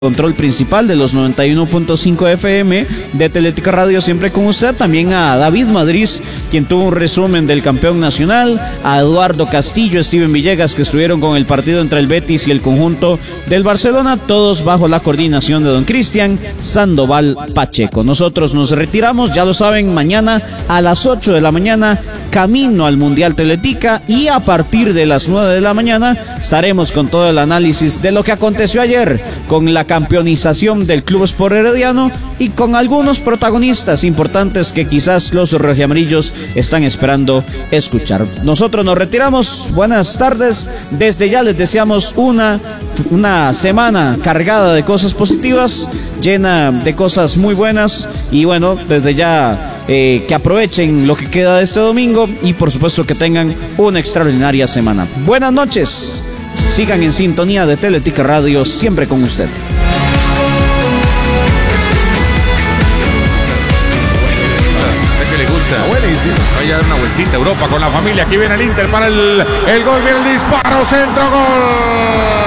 control principal de los 91.5 FM de Teletica Radio, siempre con usted. También a David Madrid, quien tuvo un resumen del campeón nacional, a Eduardo Castillo, Steven Villegas, que estuvieron con el partido entre el Betis y el conjunto del Barcelona, todos bajo la coordinación de don Cristian Sandoval Pacheco. Nosotros nos retiramos, ya lo saben, mañana a las 8 de la mañana, camino al Mundial Teletica, y a partir de las 9 de la mañana estaremos con todo el análisis de lo que aconteció ayer con la campeonización del Club Sport Herediano y con algunos protagonistas importantes que quizás los rojamarillos están esperando escuchar. Nosotros nos retiramos, buenas tardes, desde ya les deseamos una semana cargada de cosas positivas, llena de cosas muy buenas, y bueno, desde ya que aprovechen lo que queda de este domingo y por supuesto que tengan una extraordinaria semana. Buenas noches, sigan en sintonía de Teletica Radio, siempre con usted. Vaya a dar una vueltita a Europa con la familia. Aquí viene el Inter para el gol, viene el disparo, centro, gol.